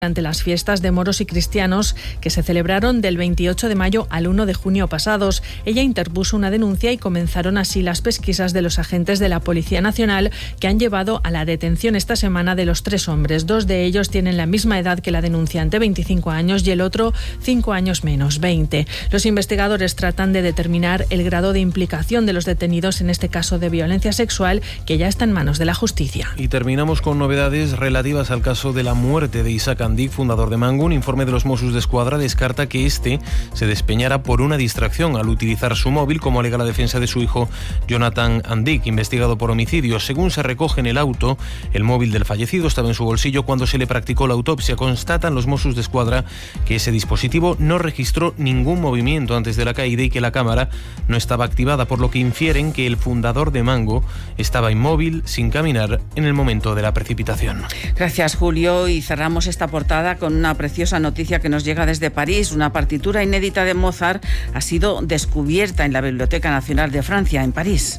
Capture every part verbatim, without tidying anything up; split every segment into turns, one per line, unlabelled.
Durante las fiestas de moros y cristianos que se celebraron del veintiocho de mayo al uno de junio pasados. Ella interpuso una denuncia y comenzaron así las pesquisas de los agentes de la Policía Nacional que han llevado a la detención esta semana de los tres hombres. Dos de ellos tienen la misma edad que la denunciante, veinticinco años, y el otro cinco años menos, veinte. Los investigadores tratan de determinar el grado de implicación de los detenidos en este caso de violencia sexual que ya está en manos de la justicia.
Y terminamos con novedades relativas al caso de la muerte de Isaac Andic, fundador de Mango. Un informe de los Mossos d'Esquadra descarta que este se despeñara por una distracción al utilizar su móvil, como alega la defensa de su hijo Jonathan Andic, investigado por homicidio. Según se recoge en el auto, el móvil del fallecido estaba en su bolsillo cuando se le practicó la autopsia. Constatan los Mossos d'Esquadra que ese dispositivo no registró ningún movimiento antes de la caída y que la cámara no estaba activada, por lo que infieren que el fundador de Mango estaba inmóvil, sin caminar, en el momento de la precipitación.
Gracias, Julio. Y cerramos esta portada con una preciosa noticia que nos llega desde París. Una partitura inédita de Mozart ha sido descubierta en la Biblioteca Nacional de Francia, en París.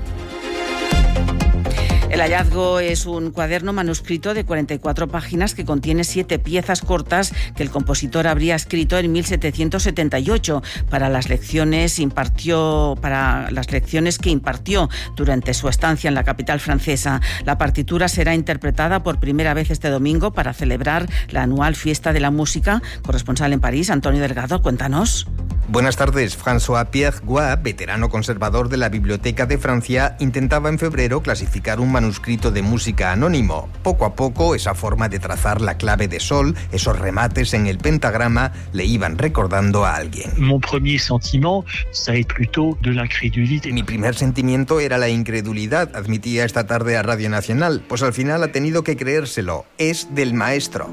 El hallazgo es un cuaderno manuscrito de cuarenta y cuatro páginas que contiene siete piezas cortas que el compositor habría escrito en mil setecientos setenta y ocho para las lecciones impartió para las lecciones que impartió durante su estancia en la capital francesa. La partitura será interpretada por primera vez este domingo para celebrar la anual fiesta de la música. Corresponsal en París, Antonio Delgado, cuéntanos.
Buenas tardes. François-Pierre Goua, veterano conservador de la Biblioteca de Francia, intentaba en febrero clasificar un manuscrito de música anónimo. Poco a poco, esa forma de trazar la clave de sol, esos remates en el pentagrama, le iban recordando a alguien.
Mon premier sentiment, c'est plutôt de l'incrédulité.
Mi primer sentimiento era la incredulidad, admitía esta tarde a Radio Nacional, pues al final ha tenido que creérselo. Es del maestro.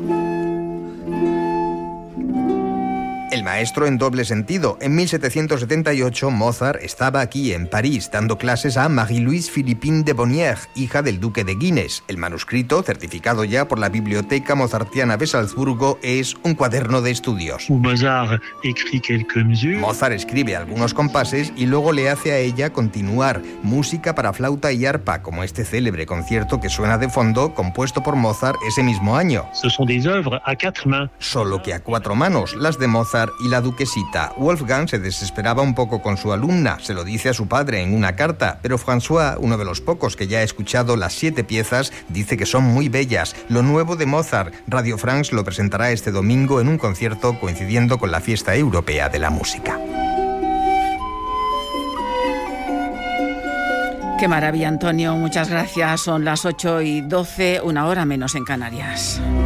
El maestro en doble sentido. En mil setecientos setenta y ocho, Mozart estaba aquí en París dando clases a Marie-Louise Philippine de Bonnières, hija del duque de Guinness. El manuscrito, certificado ya por la Biblioteca Mozartiana de Salzburgo, es un cuaderno de estudios.
Mozart écrit quelques mesures.
Mozart escribe algunos compases y luego le hace a ella continuar. Música para flauta y arpa, como este célebre concierto que suena de fondo, compuesto por Mozart ese mismo año.
Ce sont des œuvres à quatre mains.
Solo que a cuatro manos, las de Mozart y la duquesita. Wolfgang se desesperaba un poco con su alumna, se lo dice a su padre en una carta, pero François, uno de los pocos que ya ha escuchado las siete piezas, dice que son muy bellas. Lo nuevo de Mozart, Radio France lo presentará este domingo en un concierto coincidiendo con la Fiesta Europea de la Música.
Qué maravilla, Antonio. Muchas gracias. Son las ocho y doce, una hora menos en Canarias.